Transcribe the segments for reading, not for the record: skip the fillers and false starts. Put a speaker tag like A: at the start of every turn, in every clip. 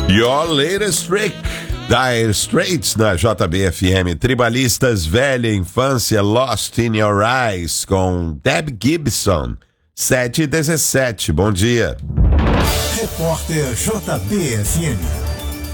A: Your latest trick, Dire Straits na JBFM. Tribalistas, velha infância, Lost in Your Eyes, com Deb Gibson. 7h17, bom dia.
B: Repórter JBFM.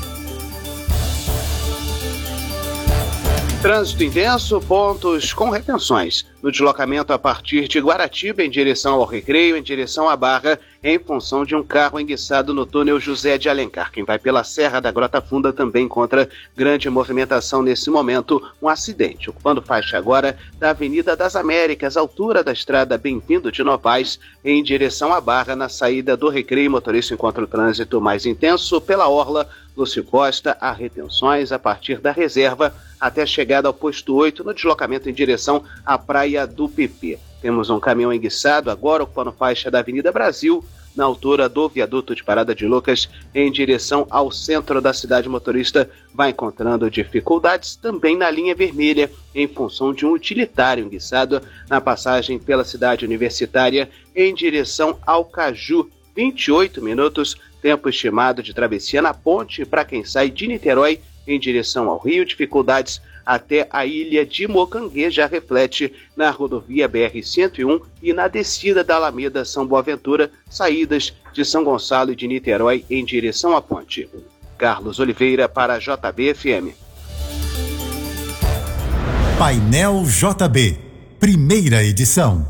C: Trânsito intenso, pontos com retenções. No deslocamento a partir de Guaratiba, em direção ao Recreio, em direção à Barra, em função de um carro enguiçado no túnel José de Alencar. Quem vai pela Serra da Grota Funda também encontra grande movimentação nesse momento. Um acidente, ocupando faixa agora da Avenida das Américas, altura da estrada Bem-vindo de Novaes, em direção à Barra, na saída do Recreio. Motorista encontra o trânsito mais intenso pela Orla, Lúcio Costa, há retenções a partir da reserva até a chegada ao posto 8, no deslocamento em direção à Praia do Pipi. Temos um caminhão enguiçado agora ocupando faixa da Avenida Brasil, na altura do viaduto de Parada de Lucas, em direção ao centro da cidade. Motorista vai encontrando dificuldades também na linha vermelha, em função de um utilitário enguiçado na passagem pela cidade universitária, em direção ao Caju. 28 minutos, tempo estimado de travessia na ponte para quem sai de Niterói em direção ao Rio. Dificuldades até a ilha de Mocanguê, já reflete na rodovia BR-101 e na descida da Alameda São Boaventura, saídas de São Gonçalo e de Niterói em direção à ponte. Carlos Oliveira para a JBFM.
B: Painel JB, primeira edição.